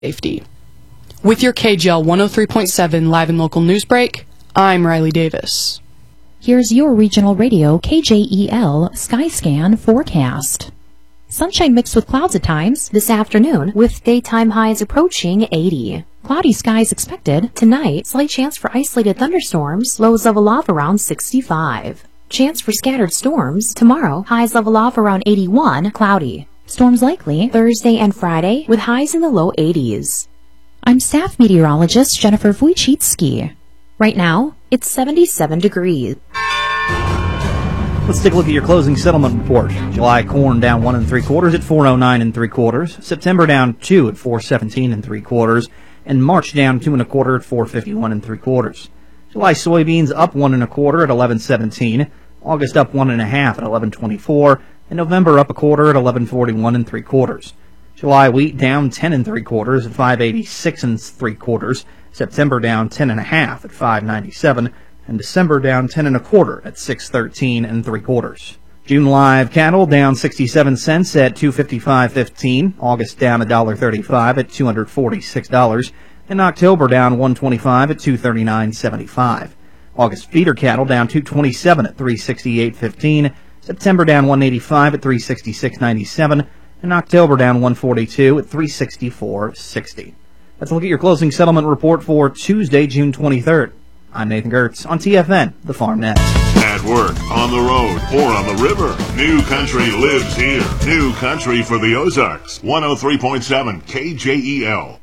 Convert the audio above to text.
safety. With your KGL 103.7 live and local news break, I'm Riley Davis. Here's your regional radio KJEL Skyscan forecast. Sunshine mixed with clouds at times this afternoon, with daytime highs approaching 80. Cloudy skies expected. Tonight, slight chance for isolated thunderstorms, lows level off around 65. Chance for scattered storms. Tomorrow, highs level off around 81, cloudy. Storms likely Thursday and Friday, with highs in the low 80s. I'm staff meteorologist Jennifer Wojcicki. Right now, it's 77 degrees. Let's take a look at your closing settlement report. July corn down 1 3/4 at 409 3/4. September down 2 at 417 3/4, and March down 2 1/4 at 451 3/4. July soybeans up 1 1/4 at 1117. August up 1 1/2 at 1124, and November up 1/4 at 1141 3/4. July wheat down 10 3/4 at 586 3/4. September down 10 1/2 at 597, and December down 10 1/4 at 613 3/4. June live cattle down 67 cents at 255.15. August down $1.35 at $246, and October down 125 at 239.75. August feeder cattle down 227 at 368.15. September down 185 at 366.97, and October down 142 at 364.60. Let's look at your closing settlement report for Tuesday, June 23rd. I'm Nathan Gertz on TFN, the Farm Net. At work, on the road, or on the river, New Country lives here. New Country for the Ozarks. 103.7 KJEL.